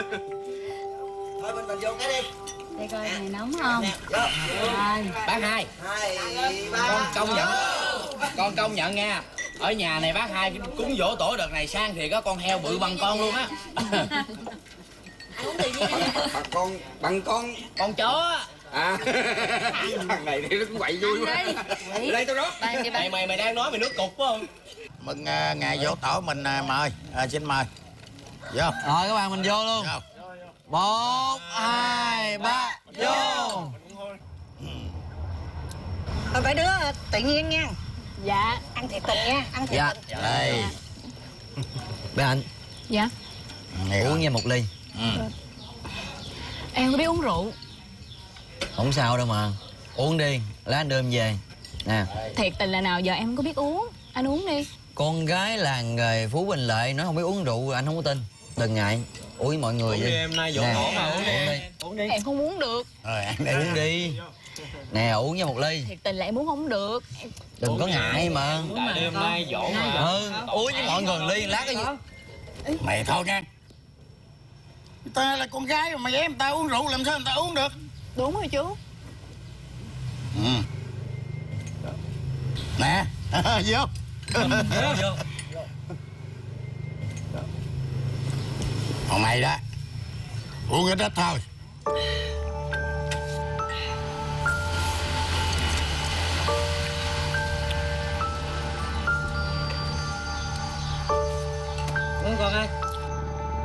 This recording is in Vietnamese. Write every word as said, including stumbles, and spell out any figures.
Thôi mình mình vô cái đi. Để coi này nóng không? Rồi. Bác hai. Hai, ba. Con công nhận. Con công nhận nha. Ở nhà này bác hai cúng giỗ tổ đợt này sang thì có con heo bự bằng con luôn á. Ăn uống tự nhiên. Bằng con, bằng con. Con chó. À, thằng này thì nó cũng quậy vui quá. Đi. Đây tao đó. Mày mày mày đang nói mày nước cục phải không? Mừng uh, ngày giỗ tổ mình uh, mời. À, xin mời. Vô. Rồi các bạn mình vô luôn. Vô. Một, hai, ba, vô. Thôi mấy đứa tự nhiên nha. Dạ. Ăn thiệt tình nha, ăn thiệt Dạ. tình. Đây. Bé Hạnh, Dạ. uống nha một ly. Ừ. Em không biết uống rượu. Không sao đâu mà. Uống đi, lát anh đưa em về. Nè, Thiệt tình là nào giờ em không có biết uống. Anh uống đi. con gái làng nghề Phú Bình Lợi nó không biết uống rượu, anh không có tin. Đừng ngại, uống với mọi người đi. Em nay giỗ Nè, tổ mà uống đi. uống đi. Em không uống được. Rồi ăn đi. Uống đi. Nè, uống nha một ly. Thiệt tình là em uống không được. Em... Đừng có ngại mà. Tại đêm nay giỗ mà. Ừ, uống với mọi người ly, lát cái gì. Mày thôi nha. Người ta là con gái mà mày ép người ta uống rượu làm sao người ta uống được. Đúng rồi chú. Ừ. Nè. Vô. Vô. Còn mày đó uống ít ít thôi.